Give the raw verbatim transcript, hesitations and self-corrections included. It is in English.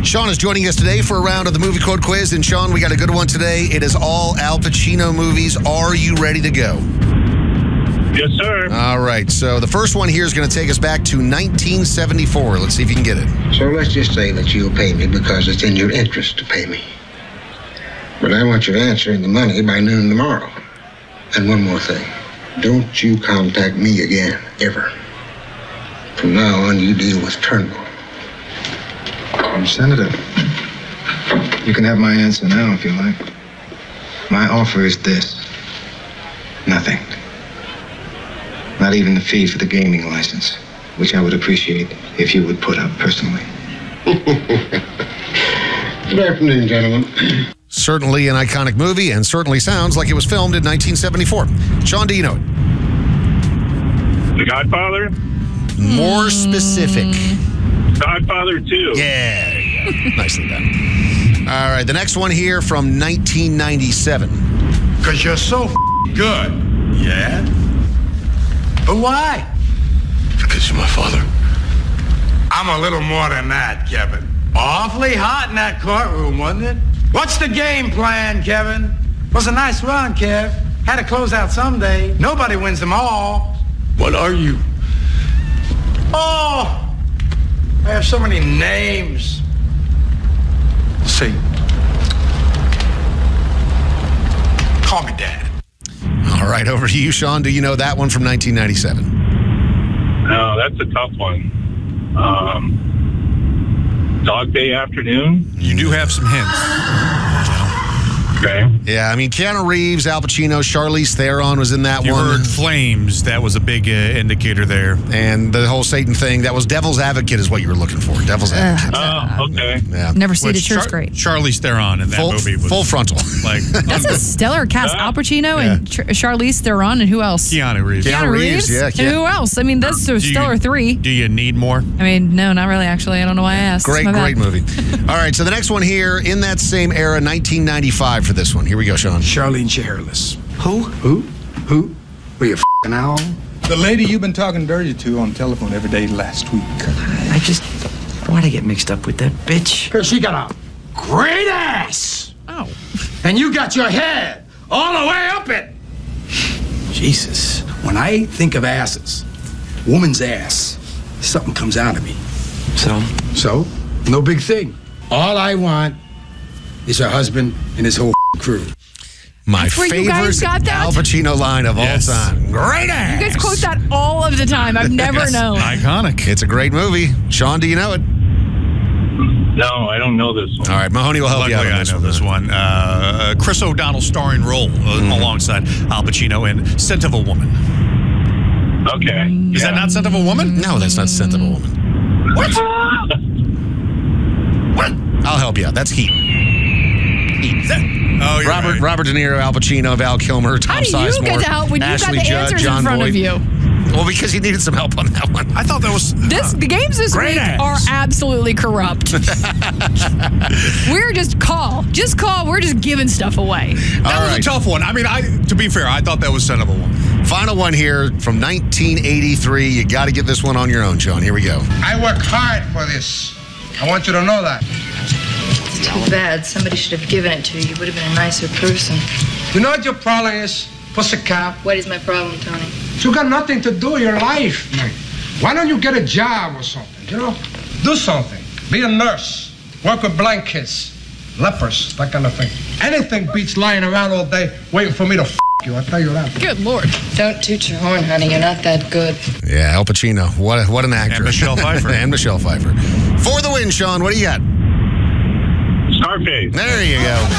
Sean is joining us today for a round of the movie quote quiz. And Sean, we got a good one today. It is all Al Pacino movies. Are you ready to go? Yes, sir. All right. So the first one here is going to take us back to nineteen seventy-four. Let's see if you can get it. So let's just say that you'll pay me because it's in your interest to pay me. But I want you to answer in the money by noon tomorrow. And one more thing. Don't you contact me again, ever. From now on, you deal with Turnbull. Senator, you can have my answer now if you like. My offer is this. Nothing. Not even the fee for the gaming license, which I would appreciate if you would put up personally. Good afternoon, gentlemen. Certainly an iconic movie, and certainly sounds like it was filmed in nineteen seventy-four. Sean, do you know it? The Godfather? More specific. Godfather two. Yeah, there you go. Nicely done. All right, the next one here from nineteen ninety-seven. Because you're so f- good. Yeah? But why? Because you're my father. I'm a little more than that, Kevin. Awfully hot in that courtroom, wasn't it? What's the game plan, Kevin? Was a nice run, Kev. Had to close out someday. Nobody wins them all. What are you? Oh, I have so many names. See, call me Dad. All right, over to you, Sean. Do you know that one from nineteen ninety-seven? No, that's a tough one. Um, Dog Day Afternoon? You do have some hints. Okay. Yeah, I mean, Keanu Reeves, Al Pacino, Charlize Theron was in that You one. heard Flames. That was a big uh, indicator there. And the whole Satan thing, that was Devil's Advocate is what you were looking for. Devil's Advocate. Oh, okay. Yeah. Never seen it. Which Sure, it's Char- great. Charlize Theron in that Full, movie was full frontal. like That's a stellar cast. Al Pacino and Char- Charlize Theron, and who else? Keanu Reeves. Keanu Keanu Reeves, Reeves. yeah, And who else? I mean, that's a you- stellar three. Do you need more? I mean, no, not really, actually. I don't know why I asked. Great, My bad. great movie. All right, so the next one here, in that same era, nineteen ninety-five for this one. Here we go, Sean. Charlene Chairless. Who? Who? Who? Were you f***ing owl? The lady you've been talking dirty to on the telephone every day last week. I just, why'd I get mixed up with that bitch? Because she got a great ass. Oh. And you got your head all the way up it. Jesus. When I think of asses, woman's ass, something comes out of me. So? So, no big thing. All I want is her husband and his whole crew. My That's where you favorite guys got that? Al Pacino line of Yes. all time. Great ass. You guys quote that all of the time. I've never Yes. known. Iconic. It's a great movie. Sean, do you know it? No, I don't know this one. All right, Mahoney will help Luckily, you out on I this know one. this one. Uh, Chris O'Donnell starring role uh, alongside Al Pacino in Scent of a Woman. Okay. Is that not Scent of a Woman? No, that's not Scent of a Woman. What? What? I'll help you out. That's Heat. Is that- oh, you're Robert right. Robert De Niro, Al Pacino, Val Kilmer, Tom How do you Sizemore, get to help when you Ashley got the Judd, answers John in front Voight. of you? Well, because he needed some help on that one. I thought that was This the games this Great week ass. are absolutely corrupt. We're just call, just call. We're just giving stuff away. that All was right. a tough one. I mean, I to be fair, I thought that was Scent of a Woman. Final one here from nineteen eighty-three. You got to get this one on your own, Sean. Here we go. I work hard for this. I want you to know that. It's too bad. Somebody should have given it to you. You would have been a nicer person. You know what your problem is, pussycat? What is my problem, Tony? You got nothing to do in your life, man. Why don't you get a job or something, you know? Do something. Be a nurse. Work with blankets, lepers, that kind of thing. Anything beats lying around all day waiting for me to f*** you, I'll tell you that. Good Lord. Don't toot your horn, honey. You're not that good. Yeah, Al Pacino. What, a, what an actor. And Michelle Pfeiffer. and Michelle Pfeiffer. For the win, Sean, what do you got? Scarface. There you go.